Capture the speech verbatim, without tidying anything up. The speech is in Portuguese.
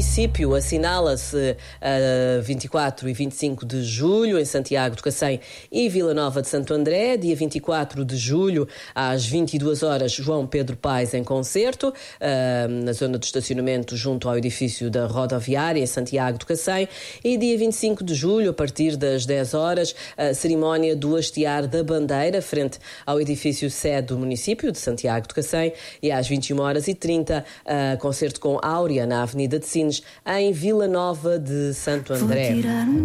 município assinala-se a vinte e quatro e vinte e cinco de julho em Santiago de Cacém e Vila Nova de Santo André. Dia vinte e quatro de julho, às vinte e duas horas, João Pedro Paes em concerto, na zona de estacionamento junto ao edifício da rodoviária em Santiago de Cacém. E dia vinte e cinco de julho, a partir das dez horas, a cerimónia do hastear da bandeira frente ao edifício sede do município de Santiago de Cacém. E às vinte e uma horas e trinta, a concerto com Áurea na Avenida de Sines, em Vila Nova de Santo André.